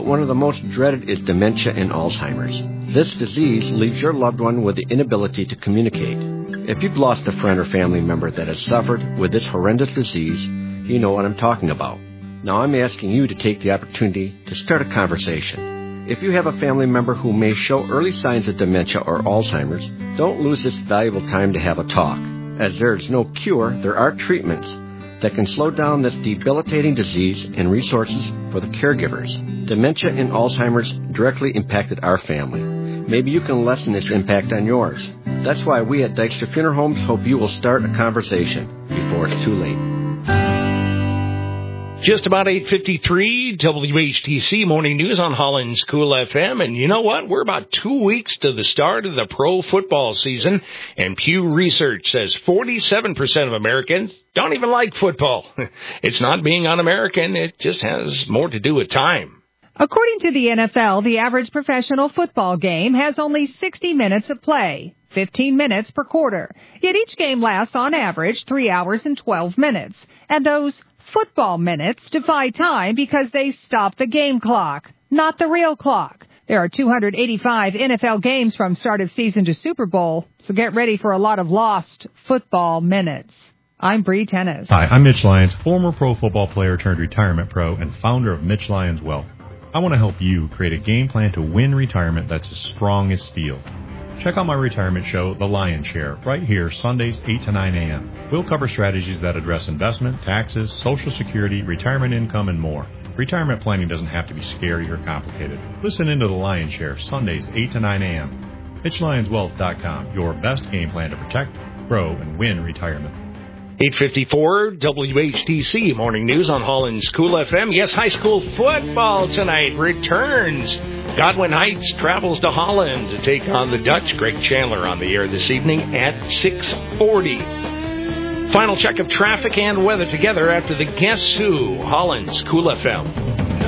but one of the most dreaded is dementia and Alzheimer's. This disease leaves your loved one with the inability to communicate. If you've lost a friend or family member that has suffered with this horrendous disease, you know what I'm talking about. Now I'm asking you to take the opportunity to start a conversation. If you have a family member who may show early signs of dementia or Alzheimer's, don't lose this valuable time to have a talk. As there is no cure, there are treatments that can slow down this debilitating disease and resources for the caregivers. Dementia and Alzheimer's directly impacted our family. Maybe you can lessen this impact on yours. That's why we at Dykstra Funeral Homes hope you will start a conversation before it's too late. Just about 8:53, WHTC Morning News on Holland's Cool FM. And you know what? We're about 2 weeks to the start of the pro football season. And Pew Research says 47% of Americans don't even like football. It's not being un-American. It just has more to do with time. According to the NFL, the average professional football game has only 60 minutes of play, 15 minutes per quarter. Yet each game lasts on average 3 hours and 12 minutes. And those football minutes defy time because they stop the game clock, not the real clock. There are 285 NFL games from start of season to Super Bowl, so get ready for a lot of lost football minutes. I'm Bree Tennis. Hi, I'm Mitch Lyons, former pro football player turned retirement pro and founder of Mitch Lyons Wealth. I want to help you create a game plan to win retirement that's as strong as steel. Check out my retirement show, The Lion's Share, right here, Sundays, 8 to 9 a.m. We'll cover strategies that address investment, taxes, Social Security, retirement income, and more. Retirement planning doesn't have to be scary or complicated. Listen into The Lion's Share, Sundays, 8 to 9 a.m. MitchLyonsWealth.com, your best game plan to protect, grow, and win retirement. 8:54, WHTC Morning News on Holland's Cool FM. Yes, high school football tonight returns. Godwin Heights travels to Holland to take on the Dutch. Greg Chandler on the air this evening at 6:40. Final check of traffic and weather together after the Guess Who, Holland's Cool FM.